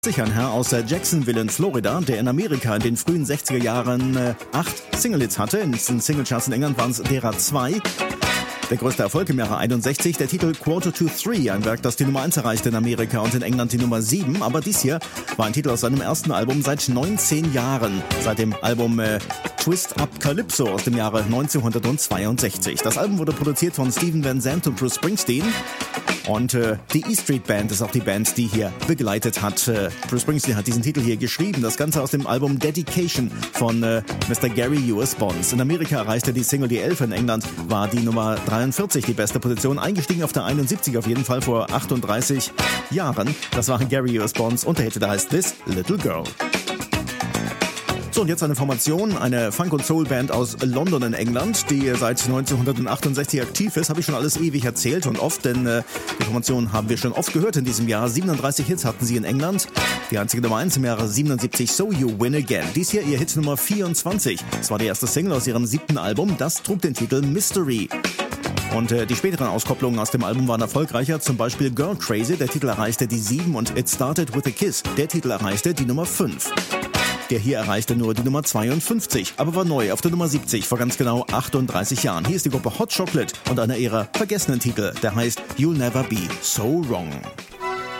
Ein Herr aus Jacksonville in Florida, der in Amerika in den frühen 60er Jahren 8 Single-Hits hatte. In den Singlecharts in England waren es derer 2. Der größte Erfolg im Jahre 61, der Titel Quarter to Three, ein Werk, das die Nummer 1 erreichte in Amerika und in England die Nummer 7. Aber dies hier war ein Titel aus seinem ersten Album seit 19 Jahren, seit dem Album Twist Up Calypso aus dem Jahre 1962. Das Album wurde produziert von Steven Van Zandt und Bruce Springsteen. Und die E Street Band ist auch die Band, die hier begleitet hat. Bruce Springsteen hat diesen Titel hier geschrieben. Das Ganze aus dem Album Dedication von Mr. Gary U.S. Bonds. In Amerika erreichte die Single die 11. In England war die Nummer 43 die beste Position. Eingestiegen auf der 71 auf jeden Fall vor 38 Jahren. Das war Gary U.S. Bonds und der Hit, der heißt This Little Girl. So, und jetzt eine Formation, eine Funk- und Soul-Band aus London in England, die seit 1968 aktiv ist. Habe ich schon alles ewig erzählt und oft, denn die Formation haben wir schon oft gehört in diesem Jahr. 37 Hits hatten sie in England. Die einzige Nummer 1 im Jahre 77, So You Win Again. Dies hier ihr Hit Nummer 24. Das war die erste Single aus ihrem 7. Album. Das trug den Titel Mystery. Und die späteren Auskopplungen aus dem Album waren erfolgreicher. Zum Beispiel Girl Crazy, der Titel erreichte die 7 und It Started With a Kiss, der Titel erreichte die Nummer 5. Der hier erreichte nur die Nummer 52, aber war neu auf der Nummer 70 vor ganz genau 38 Jahren. Hier ist die Gruppe Hot Chocolate und einer ihrer vergessenen Titel, der heißt You'll Never Be So Wrong.